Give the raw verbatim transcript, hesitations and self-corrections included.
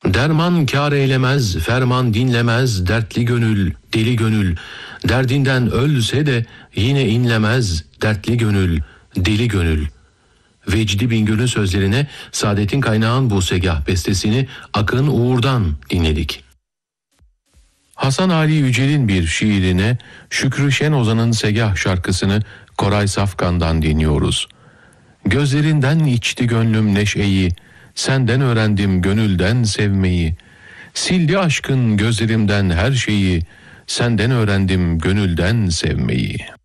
Derman kâr eylemez, ferman dinlemez, dertli gönül, deli gönül. Derdinden ölse de yine inlemez, dertli gönül, deli gönül. Vecdi Bingöl'ün sözlerine Saadettin Kaynağ'ın bu segah bestesini Akın Uğur'dan dinledik. Hasan Ali Yücel'in bir şiirine Şükrü Şenozan'ın segah şarkısını Koray Safkan'dan dinliyoruz. Gözlerinden içti gönlüm neşeyi, senden öğrendim gönülden sevmeyi. Sildi aşkın gözlerimden her şeyi, senden öğrendim gönülden sevmeyi.